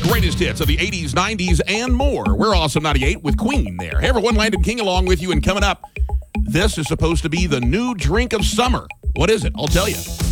greatest hits of the 80s, 90s, and more. We're Awesome 98 with Queen there. Hey, everyone, Landon King along with you. And coming up, this is supposed to be the new drink of summer. What is it? I'll tell you.